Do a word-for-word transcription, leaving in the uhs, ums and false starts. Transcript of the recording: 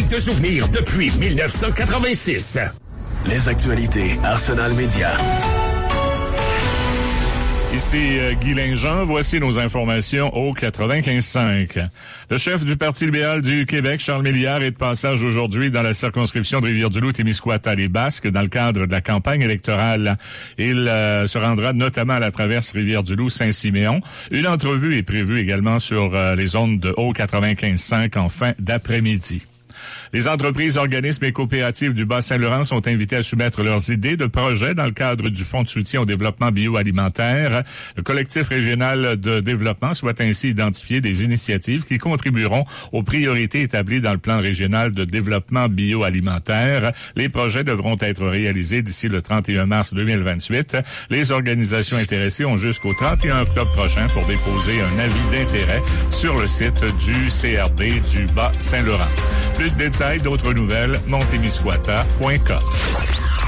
de souvenirs depuis mille neuf cent quatre-vingt-six. Les actualités Arsenal Média. Ici euh, Guy Linjean, voici nos informations au quatre-vingt-quinze cinq. Le chef du Parti libéral du Québec, Charles Milliard, est de passage aujourd'hui dans la circonscription de Rivière-du-Loup-Témiscouata, les Basques, dans le cadre de la campagne électorale. Il euh, se rendra notamment à la traverse Rivière-du-Loup-Saint-Siméon. Une entrevue est prévue également sur euh, les zones de haut quatre-vingt-quinze cinq en fin d'après-midi. Les entreprises, organismes et coopératives du Bas-Saint-Laurent sont invités à soumettre leurs idées de projets dans le cadre du Fonds de soutien au développement bioalimentaire. Le collectif régional de développement souhaite ainsi identifier des initiatives qui contribueront aux priorités établies dans le plan régional de développement bioalimentaire. Les projets devront être réalisés d'ici le trente et un mars deux mille vingt-huit. Les organisations intéressées ont jusqu'au trente et un octobre prochain pour déposer un avis d'intérêt sur le site du C R D du Bas-Saint-Laurent. Plus de détails, d'autres nouvelles, montémiscouata point com.